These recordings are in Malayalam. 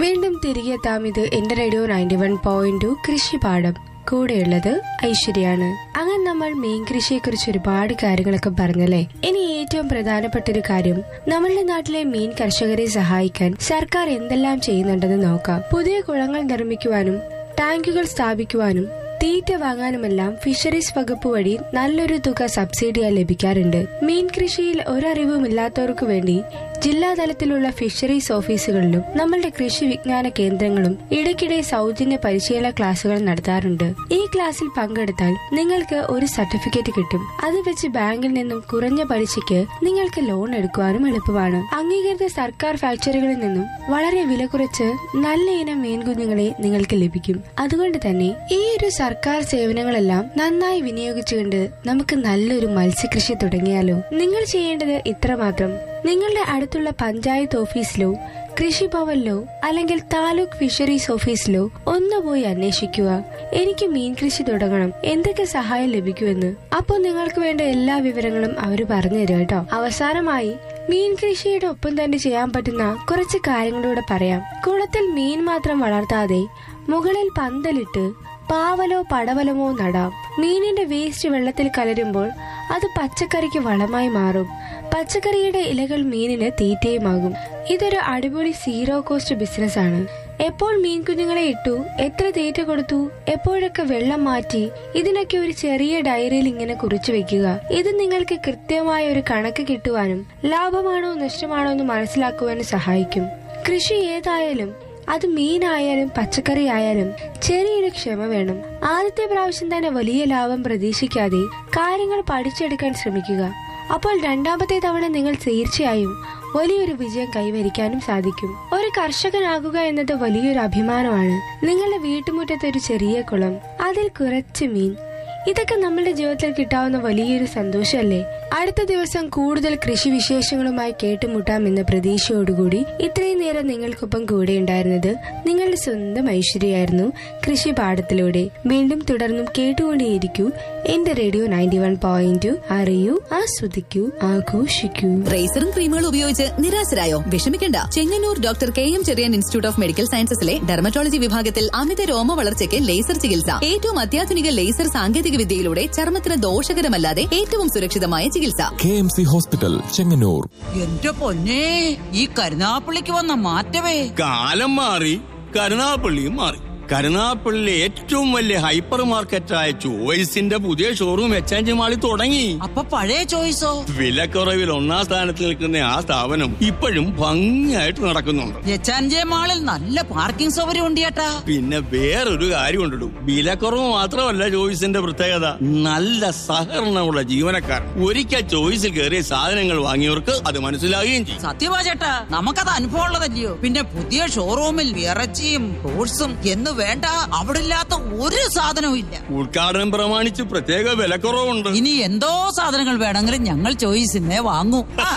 വീണ്ടും തിരികെത്താം. ഇത് എന്റെ റേഡിയോ 91.2 കൃഷിപാഠം. കൂടെയുള്ളത് ഐശ്വര്യാണ്. അങ്ങനെ നമ്മൾ മീൻ കൃഷിയെ കുറിച്ച് ഒരുപാട് കാര്യങ്ങളൊക്കെ പറഞ്ഞല്ലേ. ഇനി ഏറ്റവും പ്രധാനപ്പെട്ട ഒരു കാര്യം, നമ്മളുടെ നാട്ടിലെ മീൻ കർഷകരെ സഹായിക്കാൻ സർക്കാർ എന്തെല്ലാം ചെയ്യുന്നുണ്ടെന്ന് നോക്കാം. പുതിയ കുളങ്ങൾ നിർമ്മിക്കുവാനും ടാങ്കുകൾ സ്ഥാപിക്കുവാനും തീറ്റ വാങ്ങാനുമെല്ലാം ഫിഷറീസ് വകുപ്പ് വഴി നല്ലൊരു തുക സബ്സിഡിയായി ലഭിക്കാറുണ്ട്. മീൻ കൃഷിയിൽ ഒരറിവുമില്ലാത്തവർക്ക് വേണ്ടി ജില്ലാതലത്തിലുള്ള ഫിഷറീസ് ഓഫീസുകളിലും നമ്മളുടെ കൃഷി വിജ്ഞാന കേന്ദ്രങ്ങളും ഇടയ്ക്കിടെ സൗജന്യ പരിശീലന ക്ലാസുകൾ നടത്താറുണ്ട്. ഈ ക്ലാസ്സിൽ പങ്കെടുത്താൽ നിങ്ങൾക്ക് ഒരു സർട്ടിഫിക്കറ്റ് കിട്ടും. അത് വെച്ച് ബാങ്കിൽ നിന്നും കുറഞ്ഞ പലിശയ്ക്ക് നിങ്ങൾക്ക് ലോൺ എടുക്കുവാനും എളുപ്പമാണ്. അംഗീകൃത സർക്കാർ ഫാക്ടറികളിൽ നിന്നും വളരെ വില കുറച്ച് നല്ല ഇനം മീൻകുഞ്ഞുങ്ങളെ നിങ്ങൾക്ക് ലഭിക്കും. അതുകൊണ്ട് തന്നെ ഈ ഒരു സർക്കാർ സേവനങ്ങളെല്ലാം നന്നായി വിനിയോഗിച്ചുകൊണ്ട് നമുക്ക് നല്ലൊരു മത്സ്യകൃഷി തുടങ്ങിയാലോ? നിങ്ങൾ ചെയ്യേണ്ടത് ഇത്രമാത്രം. നിങ്ങളുടെ അടുത്തുള്ള പഞ്ചായത്ത് ഓഫീസിലോ കൃഷിഭവനിലോ അല്ലെങ്കിൽ താലൂക്ക് ഫിഷറീസ് ഓഫീസിലോ ഒന്ന് പോയി അന്വേഷിക്കുക. എനിക്ക് മീൻ കൃഷി തുടങ്ങണം, എന്തൊക്കെ സഹായം ലഭിക്കുമെന്ന്. അപ്പോൾ നിങ്ങൾക്ക് വേണ്ട എല്ലാ വിവരങ്ങളും അവര് പറഞ്ഞു തരും കേട്ടോ. അവസാനമായി മീൻ കൃഷിയുടെ ഒപ്പം തന്നെ ചെയ്യാൻ പറ്റുന്ന കുറച്ച് കാര്യങ്ങളൂടെ പറയാം. കുളത്തിൽ മീൻ മാത്രം വളർത്താതെ മുകളിൽ പന്തലിട്ട് പാവലോ പടവലമോ നടാം. മീനിന്റെ വേസ്റ്റ് വെള്ളത്തിൽ കലരുമ്പോൾ അത് പച്ചക്കറിക്ക് വളമായി മാറും. പച്ചക്കറിയുടെ ഇലകൾ മീനിന് തീറ്റയുമാകും. ഇതൊരു അടിപൊളി സീറോ കോസ്റ്റ് ബിസിനസ് ആണ്. എപ്പോൾ മീൻ കുഞ്ഞുങ്ങളെ ഇട്ടു, എത്ര തീറ്റ കൊടുത്തു, എപ്പോഴൊക്കെ വെള്ളം മാറ്റി, ഇതിനൊക്കെ ഒരു ചെറിയ ഡയറിയിൽ ഇങ്ങനെ കുറിച്ചു വെക്കുക. ഇത് നിങ്ങൾക്ക് കൃത്യമായ ഒരു കണക്ക് കിട്ടുവാനും ലാഭമാണോ നഷ്ടമാണോ എന്ന് മനസ്സിലാക്കുവാനും സഹായിക്കും. കൃഷി ഏതായാലും, അത് മീനായാലും പച്ചക്കറി ആയാലും ചെറിയൊരു ക്ഷമ വേണം. ആദ്യത്തെ പ്രാവശ്യം തന്നെ വലിയ ലാഭം പ്രതീക്ഷിക്കാതെ കാര്യങ്ങൾ പഠിച്ചെടുക്കാൻ ശ്രമിക്കുക. അപ്പോൾ രണ്ടാമത്തെ തവണ നിങ്ങൾ തീർച്ചയായും വലിയൊരു വിജയം കൈവരിക്കാനും സാധിക്കും. ഒരു കർഷകനാകുക എന്നത് വലിയൊരു അഭിമാനമാണ്. നിങ്ങളുടെ വീട്ടുമുറ്റത്ത് ഒരു ചെറിയ കുളം, അതിൽ കുറച്ച് മീൻ, ഇതൊക്കെ നമ്മുടെ ജീവിതത്തിൽ കിട്ടാവുന്ന വലിയൊരു സന്തോഷമല്ലേ? അടുത്ത ദിവസം കൂടുതൽ കൃഷി വിശേഷങ്ങളുമായി കേട്ടുമുട്ടാം എന്ന പ്രതീക്ഷയോടുകൂടി ഇത്രയും നേരം നിങ്ങൾക്കൊപ്പം കൂടെ ഉണ്ടായിരുന്നത് നിങ്ങളുടെ സ്വന്തം ഐശ്വര്യയായിരുന്നു കൃഷി പാഠത്തിലൂടെ. വീണ്ടും തുടർന്നും കേട്ടുകൊണ്ടേയിരിക്കൂ എന്റെ റേഡിയോ 91.2. അറിയൂ, ആസ്വദിക്കൂ, ആഘോഷിക്കൂ. റേസറും ക്രീമുകളും ഉപയോഗിച്ച് നിരാശരായോ? വിഷമിക്കണ്ട. Chengannur doctor KM Cherian institute of medical സയൻസസിലെ dermatology വിഭാഗത്തിൽ അമിത രോമ വളർച്ചയ്ക്ക് ലേസർ ചികിത്സ. ഏറ്റവും അത്യാധുനിക ലേസർ സാങ്കേതിക വിദ്യയിലൂടെ ചർമ്മത്തിന് ദോഷകരമല്ലാതെ ഏറ്റവും സുരക്ഷിതമായ ചികിത്സ. KMC hospital, Chengannur. എന്റെ പൊന്നേ, ഈ കരുനാപ്പള്ളിക്ക് വന്ന മാറ്റമേ. കാലം മാറി, കരുനാപ്പള്ളിയും മാറി. കരുനാപ്പള്ളിയിലെ ഏറ്റവും വലിയ ഹൈപ്പർ മാർക്കറ്റായ ചോയ്സിന്റെ പുതിയ ഷോറൂം എക്സ്ചേഞ്ച് മാളിൽ തുടങ്ങി. അപ്പൊ പഴയ ചോയ്സോ? വിലക്കുറവിൽ ഒന്നാം സ്ഥാനത്ത് നിൽക്കുന്ന ആ സ്ഥാപനം ഇപ്പോഴും ഭംഗിയായിട്ട് നടക്കുന്നുണ്ട്. എക്സ്ചേഞ്ച് മാളിൽ നല്ല പാർക്കിംഗ് സൗകര്യം ഉണ്ട് ചേട്ടാ. പിന്നെ വേറൊരു കാര്യം ഉണ്ടിടും, വിലക്കുറവ് മാത്രമല്ല ചോയ്സിന്റെ പ്രത്യേകത, നല്ല സഹകരണമുള്ള ജീവനക്കാർ. ഒരിക്കൽ ചോയ്സിൽ കയറിയ സാധനങ്ങൾ വാങ്ങിയവർക്ക് അത് മനസ്സിലാകുകയും ചെയ്യും. സത്യമാ ചേട്ടാ, നമുക്കത് അനുഭവം ഉള്ളതല്ലയോ. പിന്നെ പുതിയ ഷോറൂമിൽ ഇറച്ചിയും ഫ്രൂട്ട്സും എന്ന് വേണ്ട, അവിടെ ഇല്ലാത്ത ഒരു സാധനവും ഇല്ല. ഉദ്ഘാടനം പ്രമാണിച്ച് പ്രത്യേക വിലക്കുറവുണ്ട്. ഇനി എന്തോ സാധനങ്ങൾ വേണമെങ്കിലും ഞങ്ങൾ ചോയ്സിനെ വാങ്ങൂ.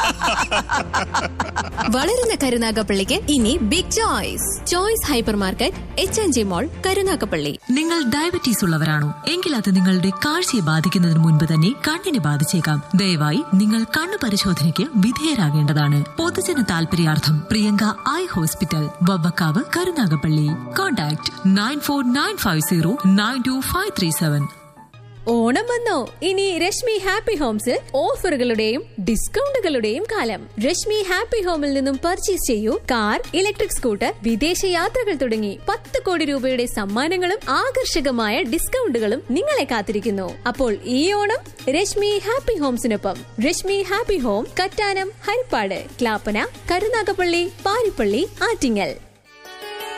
വളരുന്ന കരുനാഗപ്പള്ളിക്ക് ഇനി big choice. Choice hyper market, എച്ച്.എൻ.ജി മോൾ, കരുനാഗപ്പള്ളി. നിങ്ങൾ ഡയബറ്റീസ് ഉള്ളവരാണോ? എങ്കിൽ അത് നിങ്ങളുടെ കാഴ്ചയെ ബാധിക്കുന്നതിന് മുൻപ് തന്നെ കണ്ണിനെ ബാധിച്ചേക്കാം. ദയവായി നിങ്ങൾ കണ്ണു പരിശോധനയ്ക്ക് വിധേയരാകേണ്ടതാണ്. പൊതുജന താൽപര്യാർത്ഥം Priyanka eye hospital, Vavvakkavu, Karunagappally. Contact 9495092537. Onam വന്നോ? ഇനി രശ്മി ഹാപ്പി ഹോംസിൽ ഓഫറുകളുടെയും ഡിസ്കൗണ്ടുകളുടെയും കാലം. രശ്മി ഹാപ്പി ഹോമിൽ നിന്നും പർച്ചേസ് ചെയ്യൂ. കാർ, ഇലക്ട്രിക് സ്കൂട്ടർ, വിദേശ യാത്രകൾ തുടങ്ങി 10 കോടി രൂപയുടെ സമ്മാനങ്ങളും ആകർഷകമായ ഡിസ്കൗണ്ടുകളും നിങ്ങളെ കാത്തിരിക്കുന്നു. അപ്പോൾ ഈ Onam Rashmi happy ഹോംസിനൊപ്പം. Rashmi happy home, Kattanam, Harippad, Clappana, Karunagappally, Parippally, Attingal.